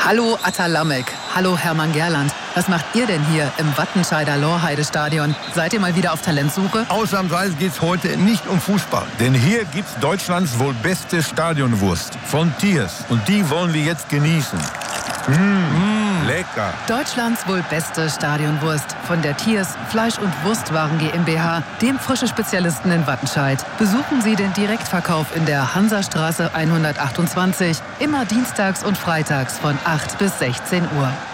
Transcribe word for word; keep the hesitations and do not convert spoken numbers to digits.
Hallo Atta Lamek. Hallo Hermann Gerland. Was macht ihr denn hier im Wattenscheider Lorheide-Stadion? Seid ihr mal wieder auf Talentsuche? Ausnahmsweise geht's heute nicht um Fußball. Denn hier gibt's Deutschlands wohl beste Stadionwurst. Von Thiers. Und die wollen wir jetzt genießen. Mmh, lecker. Deutschlands wohl beste Stadionwurst von der Thiers Fleisch- und Wurstwaren GmbH, dem frische Spezialisten in Wattenscheid. Besuchen Sie den Direktverkauf in der Hansastraße hundertachtundzwanzig, immer dienstags und freitags von acht bis sechzehn Uhr.